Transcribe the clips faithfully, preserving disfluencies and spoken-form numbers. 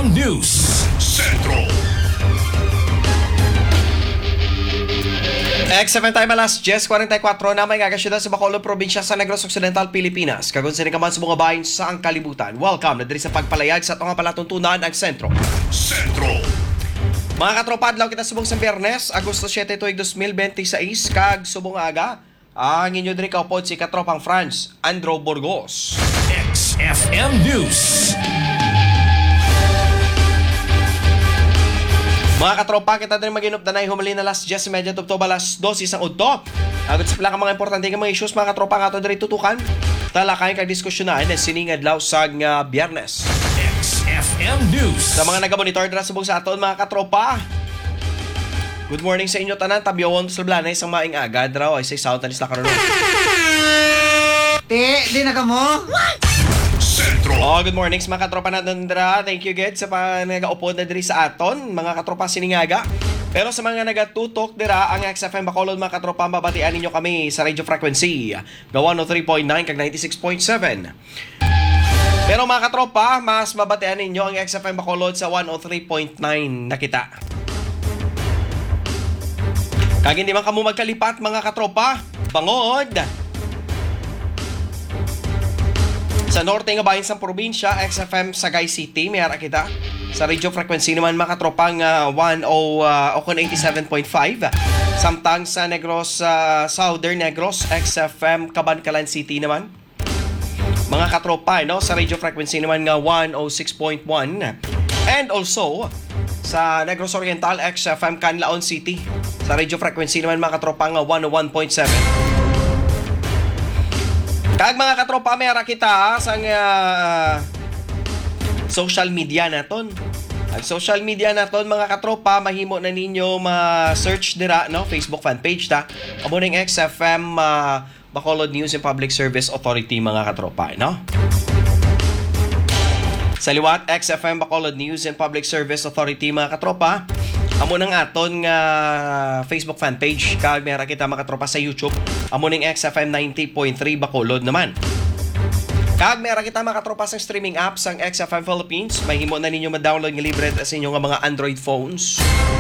M News Centro. X F M time alas diyes forty-four na may ngagasyudad sa Bacolod, probinsya sa Negros Occidental, Pilipinas. Kagunsinig ka man sa mga bayan sa ang kalibutan. Welcome na diri sa pagpalayag sa itong palatuntunan ang Sentro. Centro. Mga katropa, adlaw kita subong sa Biyernes, Agosto siyete tuig twenty twenty-six, kag subong aga. Ang inyo diri kaupod si katropang France, Andrew Burgos. X F M News. Mga katropa, kita din mag-inup na na humali na alas diyes thirty tubto balas dos isang udto. Agad sa pila ka mga importante ka mga issues, mga katropa, nga ito diri tutukan. Talakayin kag diskusyonan na siningad law sa uh, Biyernes. X F M News. Sa mga nagamonitor na subong sa aton, mga katropa, good morning sa inyo tanan. Tabyawon sa Blanay, isang maing agad raw ay sa sound tanis la karon. Te, di na ka mo? Centro. Oh, good morning sa mga katropa natin dira. Thank you, Ged, sa panagaupod na diri sa aton, mga katropa siningaga. Pero sa mga nagatutok dira ang X F M Bacolod, mga katropa, mabatian ninyo kami sa radio frequency ga one oh three point nine kag ninety-six point seven. Pero mga katropa, mas mabatian ninyo ang X F M Bacolod sa one oh three point nine na kita. Kag hindi man kamo magkalipat, mga katropa, bangod sa norte nga bayan sa probinsya, X F M Sagay City, mayara kita. Sa radio frequency naman, mga katropang uh, one oh eighty-seven point five. Samtang sa Negros, uh, Southern Negros, X F M Cabancalan City naman. Mga katropa, no? Sa radio frequency naman nga one oh six point one. And also, sa Negros Oriental, X F M Canlaon City. Sa radio frequency naman, mga katropang nga one oh one point seven. Kag mga katropa, mayara kita sa uh, social media naton. Ang social media naton, mga katropa, mahimo na ninyo ma-search dira, no? Facebook fan page ta. Amo ning X F M uh, Bacolod News and Public Service Authority, mga katropa, no? Sa liwat, X F M Bacolod News and Public Service Authority, mga katropa. Amo nang aton nga Facebook fan page, kag mayara kita mga katropa sa YouTube. Amo ning X F M ninety point three Bacolod naman. Kag mayara kita mga katropa sa streaming apps ang X F M Philippines. Mahimo na ninyo ma-download nga libre sa inyo nga mga Android phones.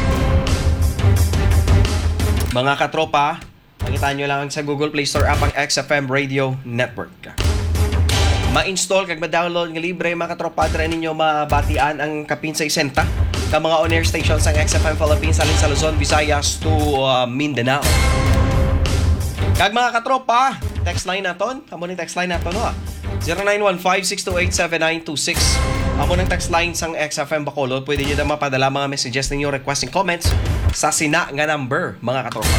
Mga katropa, makita nyo lang sa Google Play Store app ang X F M Radio Network. Ma-install kag ma-download nga libre, mga katropa, dira ninyo mabatian ang kapin sa isenta ka mga on-air stations ang X F M Philippines alin sa Luzon, Visayas to uh, Mindanao. Kag mga katropa, text line naton, amo ning text line naton no. zero nine one five six two eight seven nine two six. Amo nang text line sang X F M Bacolod. Pwede niyo na mapadala mga messages ninyo, requesting comments sa sina nga number, mga katropa.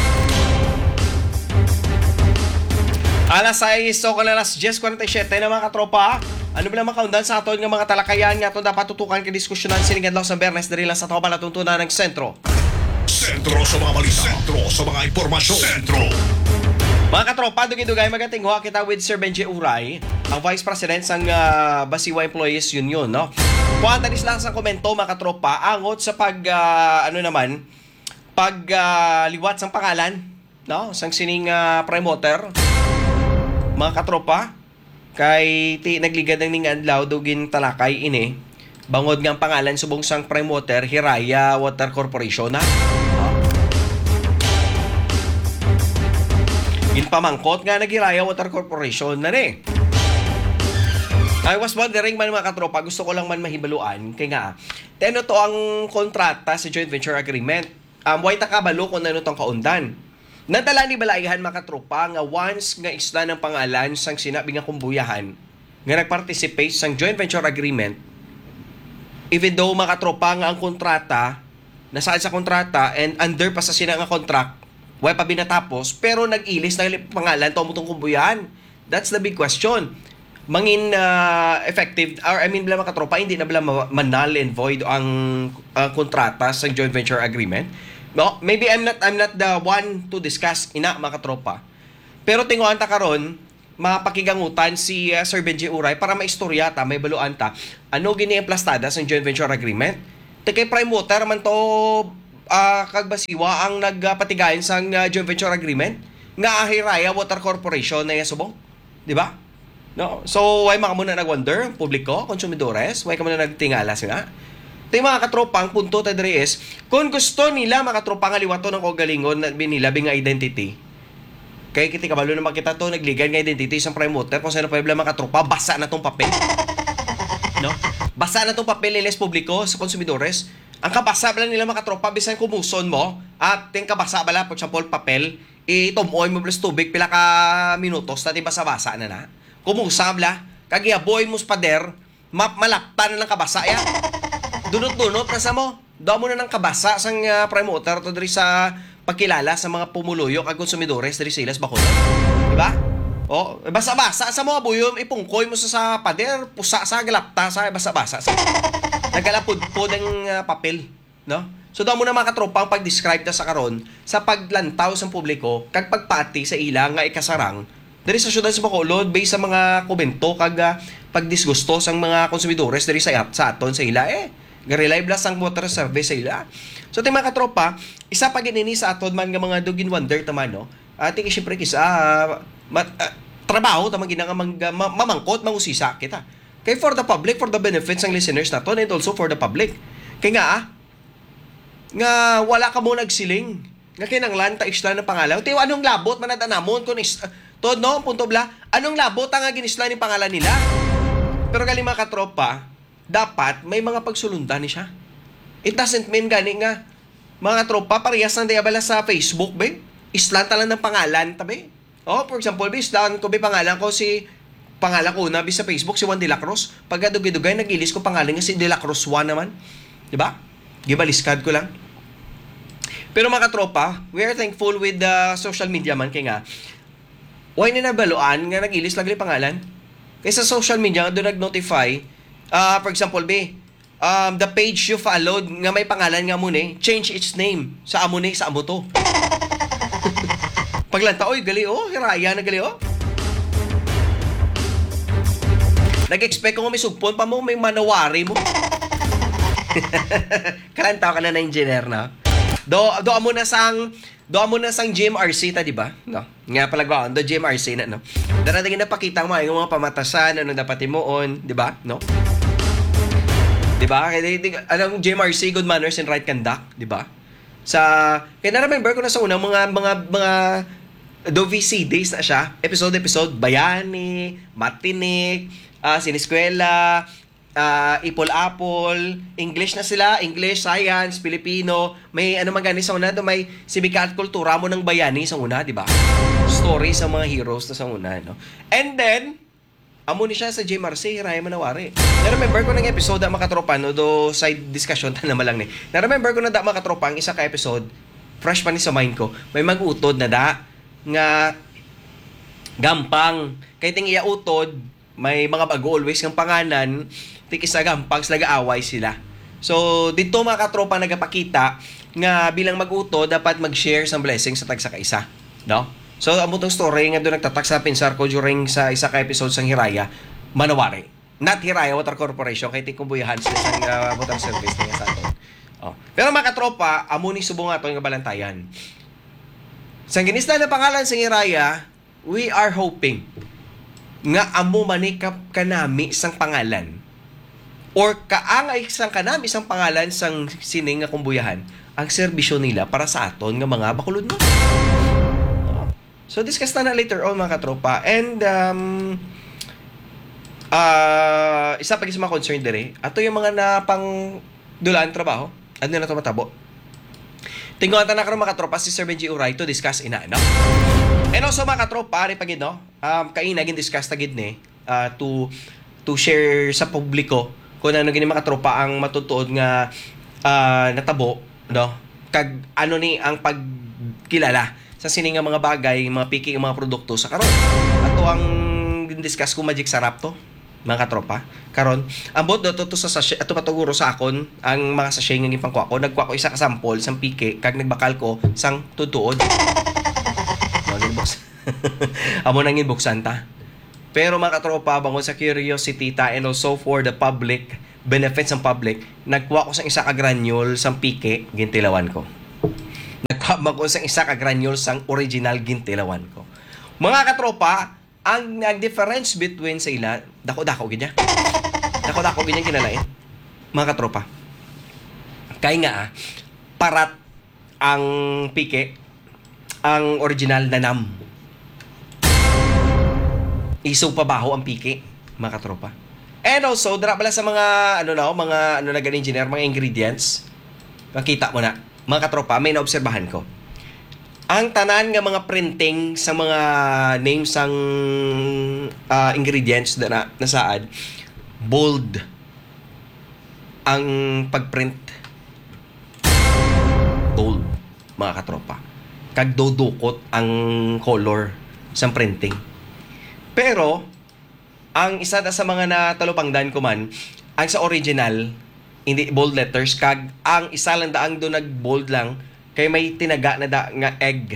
Alas sais so kung alas diyes forty-seven na, mga katropa. Ano ba lang makaundan sa aton nga mga talakayan nga aton dapat tutukan kay diskusyonan siningad lang sa Biyernes diri lang sa tawo palatuntunan ng Sentro. Sentro sa mga balita. Sentro sa mga impormasyon. Sentro. Mga katropa, dugay-dugay magatingwa kita with Sir Benji Uray, ang Vice President sang uh, Basiwa Employees Union, no? Kuha tanis lang sa komento, mga katropa, angot sa pag uh, ano naman, pag uh, liwat sang pangalan, no? Sang sining uh, promoter. Mga katropa, kay ti nagligad ng ning adlaw dugin talakay ini. Bangod nga ang pangalan subong sang promoter, Hiraya Water Corporation na. Ginpamangkot nga nag-Hiraya Water Corporation na ni. I was wondering man, mga katropa, gusto ko lang man mahibaluan kay nga teno to ang kontrata sa joint venture agreement. Um, way ta kabalo kung ano tong kaundan. Nadala ni balaihan, mga katropa, nga once nga isla ng pangalan sang sinabi nga kumbuyahan nga nagparticipate sang joint venture agreement, even though, mga katropa, nga ang kontrata nasaan sa kontrata and under pa sa sina nga contract, way pa binatapos, pero nag-ilis na pangalan to mutong kumbuyahan. That's the big question. Mangin uh, effective, or I mean, bila, mga katropa, hindi na bila manal and void ang uh, kontrata sa joint venture agreement. No, maybe I'm not I'm not the one to discuss ina, mga katropa. Pero tinguan ta karon, mapakigangutan si uh, Sir Benji Uray para maistorya ta, may baluan ta. Ano gini emplastada sa joint venture agreement? Te kay prime water man to uh, kag Basiwa ang nagpatigayon sa uh, joint venture agreement nga Hiraya Water Corporation na subong, di ba? No, so why maka muna nag-wonder publiko, konsumidores, why ka muna nagtingala nga? Ito yung mga katropa, ang punto tayo diri is, kung gusto nila mga katropa nga liwato ng kagalingon na binilabi nga identity, kaya kiti kabalo na makita to, nagligan nga identity isang promoter, kung saan na problema mga katropa, basa na tong papel. No? Basa na tong papel niles publiko sa konsumidores. Ang kabasa bala nila mga katropa, bisan kumuson mo, at yung kabasa bala, for example, papel, itumoy mo plus tubig, pila ka minutos, na di basa-basa na na. Kumusa bala, kagiaboy mo sa pader, map malapta na ng kabasa ya. Dunot-dunot na sa mo. Daw mo na ng kabasa sang uh, promoter to diri sa pagkilala sa mga pumuluyok at konsumidores diri sa ilas bakuna. Diba? O, basa-basa sa mga buyom, ipungkoy mo sa, sa pader, pusa sa galapta sa basa-basa sa nagalapod-pod ang uh, papel, no? So daw mo na mga katropa ang pag-describe ta sa karon sa paglantaw sa publiko kag pagpati sa ilang nga ikasarang diri sa syudad sa Bacolod based sa mga komento kag uh, pagdisgusto sang mga konsumidores diri sa sa aton sa ila eh ga-reliable sang water service sa ila. So ting mga katropa, isa pa ginini sa aton man nga mga dugin wonder taman no. Ating uh, syempre kisa uh, mat, uh, trabaho tamang ginanga mang, uh, mamangkot mangusisa kita. Kay for the public, for the benefits ng listeners naton and also for the public. Kay nga ah, nga wala ka mo nagsiling. Nga kinanglan ta isla ng pangalan. Tiyo anong labot man natanamon kun is uh, todo no punto bla. Anong labot ang ginisla ni pangalan nila? Pero gali mga katropa, dapat may mga pagsulundan ni siya. It doesn't mean gani nga mga tropa parehas nang diabala sa Facebook ba? Islan lang ng pangalan tabi. Oh, for example, islan ko ba pangalan ko si pangalan ko na sa Facebook si Juan de la Cruz. Pag dugay-dugay nagilis ko pangalan nga si De La Cruz Juan naman. 'Di ba? Gibaliskad ko lang. Pero mga tropa, we are thankful with the social media man kay nga why na nabaluan nga nagilis lagi pangalan. Kaysa social media nga doon nag-notify. Uh, for example, be, um, the page you followed nga may pangalan nga mo ni, change its name sa amo ni, sa amo to. Paglanta, oy, gali, oh, hiraya na gali, oh. Nag-expect ko nga may sugpon pa mo, may manawari mo. Kalantaw ka na na engineer na. Do, do amo na sang, do amo na sang G M R C ta, di ba? No. Nga pala ko, do G M R C na, no. Darating na pakita mo, yung mga pamatasan, ano dapat imoon, di ba? No? Di ba? Kaya anong G M R C, Good Manners and Right Conduct, di ba? Sa kaya na-remember ko na sa unang mga mga mga do V C days na siya, episode episode Bayani, Matinik, uh, Siniskwela, uh, Ipol-Apol, English na sila, English, Science, Filipino, may ano man gani sa una, do may sibika at kultura mo ng bayani sa una, di ba? Story sa mga heroes na sa una, no? And then amo ni siya sa J M R C, Hiraya Manawari. Na-remember ko ng episode na makatropa, no, do side discussion ta naman lang ni. Na-remember ko na da makatropa ang isa ka episode, fresh pa ni sa mind ko, may mag-utod na da, nga gampang. Kaya ting iya utod, may mga bago always ng panganan, tik isa gampang, slaga away sila. So, dito mga katropa nagapakita, nga bilang mag-utod, dapat mag-share sa blessing sa tagsa kaisa. No? So, ang butong story nga doon nagtatak sa pinsar ko during sa isa ka episode sang Hiraya, Manawari. Not Hiraya Water Corporation, kaya tikumbuyahan sa isang uh, water service niya sa atin. Oh. Pero mga katropa, amo ni subong ato nga balantayan. Sa ginisla na pangalan sa Hiraya, we are hoping nga amo manikap kanami sang pangalan. Or kaangay sang kanami sang pangalan sang sining nga kumbuyahan, ang serbisyo nila para sa aton nga mga bakulod mo. So, discuss na na later on, mga katropa. And, um, uh, isa pa sa mga concern dire, ato yung mga napang dulaan trabaho, ano na ito matabo. Tinguhan ta na karon mga katropa, si Sir Benji Uray to discuss ina, no? And also, mga katropa, ari pagid, no? Um, kaina, gin-discuss tagid ni, uh, to, to share sa publiko kung ano gini mga katropa ang matutuod nga uh, natabo, no? Kag, ano ni ang pagkilala sa sining nga mga bagay, mga piki, mga produkto sa karon. Ato ang discuss ko magic sarap to, mga katropa. Karon, ambot do to, to sa sachet, ato patuguro sa akon ang mga sachet nga gipangkuha ko. Nagkuha ko isa ka sample sang piki kag nagbakal ko sang tutuod. No, ginbox. Amo nang ginbuksan ta. Pero mga katropa, bangon sa curiosity ta and also for the public, benefits ng public, nagkuha ko sang isa ka granule sang piki, gintilawan ko. Nagkabang ko sa isa ka granules sang original gintilawan ko. Mga katropa, ang nag-difference between sa ila, dako-dako ganyan. Dako-dako ganyan kinalain. Mga katropa. Kaya nga, parat ang pike, ang original na nam. Iso pa baho ang pike, mga katropa. And also, dara pala sa mga, ano na, mga, ano na ganun, engineer, mga ingredients. Makita mo na, mga katropa, may naobserbahan ko. Ang tanan nga mga printing sa mga names ang uh, ingredients na, na nasaad, bold ang pagprint. Bold, mga katropa. Kagdodukot ang color sa printing. Pero, ang isa na sa mga natalupangdan ko man, ang sa original, hindi bold letters, kag ang isa lang daang doon nag-bold lang, kay may tinaga na da nga egg.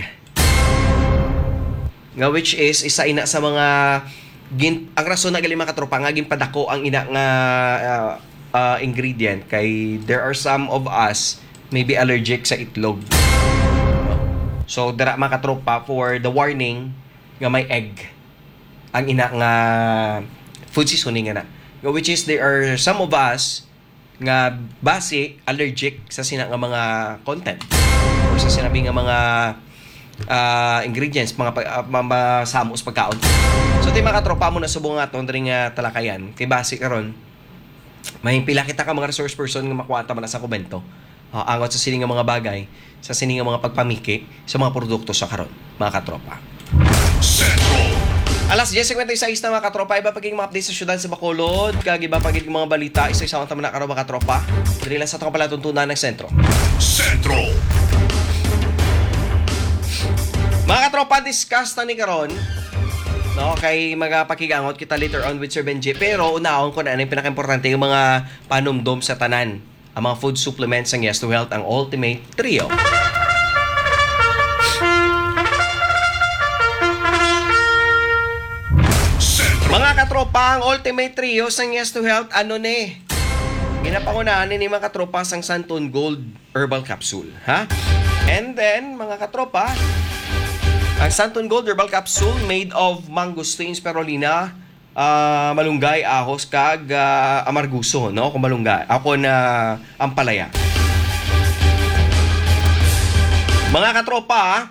Nga which is, isa ina sa mga, gin, ang rason na gali mga katropa, nga ginpadako ang ina nga uh, uh, ingredient, kay there are some of us, maybe allergic sa itlog. So, dara mga katropa, for the warning, nga may egg ang ina nga food seasoning nga na. Which is, there are some of us nga base allergic sa sina nga mga content or sa sinabi nga mga uh, ingredients, mga, uh, mga samos pagkaon. So, tayo mga katropa mo na subong nga itong nga talakayan. Kay base karon may pila kita ka mga resource person nga makuha man na sa komento. Uh, angot sa sining nga mga bagay, sa sining nga mga pagpamiki sa mga produkto sa karon, mga katropa. Sentro. Alas ten fifty-six na mga katropa, iba pagiging mga update sa syudad sa Bacolod, kag iba pagiging mga balita, isa-isa ang taman na karon mga katropa. Dili lang sa itong palatuntunan ng sentro. Sentro. Mga katropa, discuss na ni karon, no, kay magapakigangot kita later on with Sir Benji. Pero unahon ko na ano yung pinaka-importante, yung mga panumdom sa tanan, ang mga food supplements ng Yes to Health, ang Ultimate Trio. Mga katropa, ang Ultimate Trio sang Yes to Health, ano ni? Ginapangunahan ni mga katropa sang Santon Gold Herbal Capsule, ha? And then, mga katropa, ang Santon Gold Herbal Capsule made of mangosteen, spirulina, uh, malunggay, ahos, kag uh, amarguso, no? Kung malunggay. Ako na ampalaya. Mga katropa,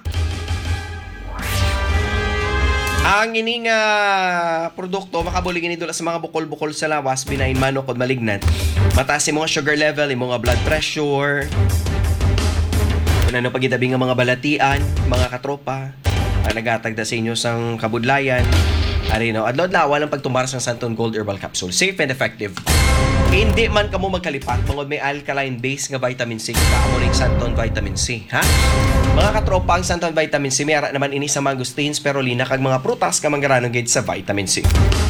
ang ining uh, produkto makabulig ini dula sa mga bukol-bukol sa lawas, binain manok o malignant. Mataas yung mga sugar level, yung mga blood pressure. Kung ano pagitabi ng mga balatian, mga katropa, ang nagatagda sa inyo sang kabudlayan. Ari no, adlaw-adlaw walang pagtumbar sa Santon Gold Herbal Capsule. Safe and effective. Hindi man kamo magkalipat, mga may alkaline base nga vitamin C, kaamo ring Santon Vitamin C, ha? Mga katropa, ang Santon Vitamin C, may ara naman ini sa mangosteen, spirulina, kag mga prutas ka manggaranong gid sa vitamin C.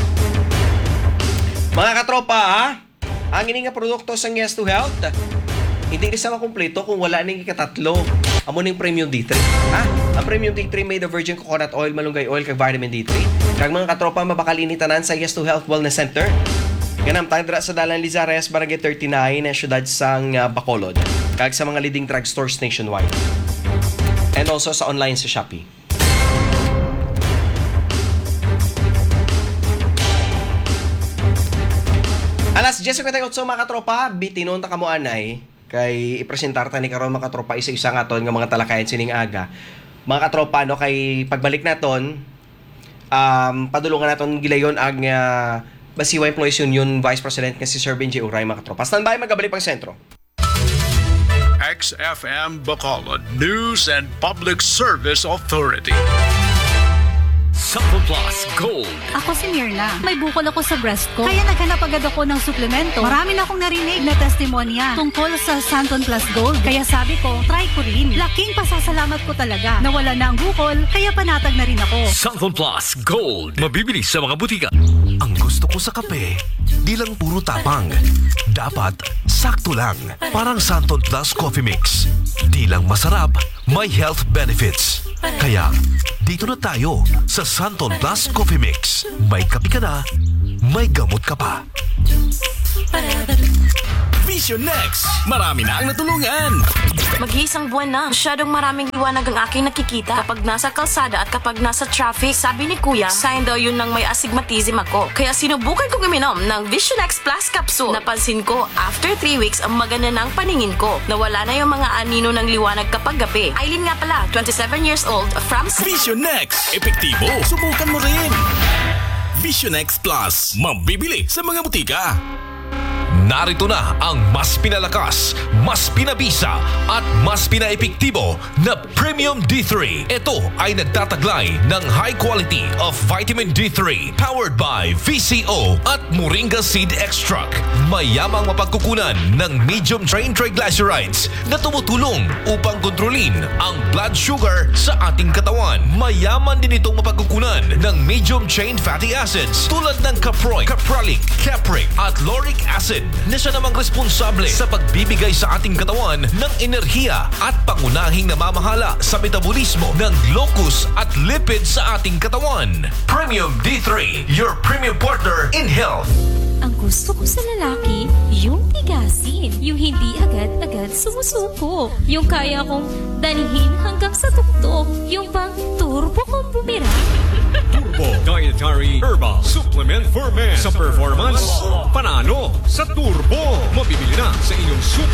Mga katropa, ha? Ang ini nga produkto sa Yes to Health, hindi rin sa makumpleto kung wala ning ikatatlo. Amo ning Premium D three, ha? Ang Premium D three made of virgin coconut oil, malunggay oil, kag vitamin D three. Kag mga katropa, mabakalini tanan sa Yes to Health Wellness Center. Ganam tayo dira sa Dalan Lizares, Barangay thirty-nine, na syudad sang uh, Bacolod. Kag sa mga leading drugstores nationwide. And also sa online sa Shopee. Alas ten fifty-eight mga katropa, bitinon ta kamo anay kay ipresentar ta ni karon mga katropa isa-isa nga ton nga mga talakayan sining aga. Mga katropa, no, kay pagbalik naton, um padulungan naton gilayon ang uh, Basiwa Employees Union Vice President nga si Sir Benji Uray, mga katropa. Standby, magabalik pang sentro. X F M Bacolod News and Public Service Authority. Supple Plus Gold. Ako si Mirna. May bukol ako sa breast ko. Kaya naghanap agad ako ng suplemento. Marami na akong narinig na testimonya tungkol sa Santon Plus Gold. Kaya sabi ko, try ko rin. Laking pasasalamat ko talaga. Nawala na ang bukol, kaya panatag na rin ako. Supple Plus Gold. Mabibili sa mga butika. Ang gusto ko sa kape, di lang puro tapang. Dapat sakto lang. Parang Santon Plus Coffee Mix. Di lang masarap, may health benefits. Kaya, dito na tayo sa Santon Plus Coffee Mix. May kape ka na, may gamot ka pa. Vision Next. Marami na ang natulungan. Mag-iisang buwan na. Masyadong maraming liwanag ang aking nakikita. Kapag nasa kalsada at kapag nasa traffic, sabi ni Kuya, sign daw yun ng may astigmatism ako. Kaya sinubukan kong uminom ng Vision X Plus Capsule. Napansin ko, after three weeks, ang maganda ng paningin ko. Nawala na yung mga anino ng liwanag kapag gabi. Aileen nga pala, twenty-seven years old, from... Vision Next. Epektibo. Subukan mo rin. Vision X Plus. Mabibili sa mga butika. Narito na ang mas pinalakas, mas pinabisa at mas pinaepektibo na Premium D three. Ito ay nagtataglay ng high quality of vitamin D three powered by V C O at Moringa Seed Extract. Mayamang mapagkukunan ng medium chain triglycerides na tumutulong upang kontrolin ang blood sugar sa ating katawan. Mayaman din itong mapagkukunan ng medium chain fatty acids tulad ng caproic, capralic, capric at lauric acid na siya namang responsable sa pagbibigay sa ating katawan ng enerhiya at pangunahing namamahala sa metabolismo ng glucose at lipid sa ating katawan. Premium D three, your premium partner in health. Ang gusto ko sa lalaki, yung tigasin. Yung hindi agad-agad sumusuko. Yung kaya kong dalhin hanggang sa tuktok. Yung bang turbo kong bumira. Turbo Dietary Herbal Supplement for Men. Sa performance, panalo sa Turbo. Mabibili na sa inyong super